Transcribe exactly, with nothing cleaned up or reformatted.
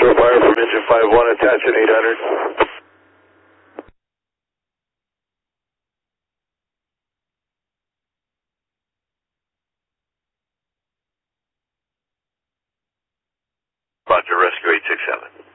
Show fire from engine five one, attaching eight hundred. Roger, rescue eight six seven.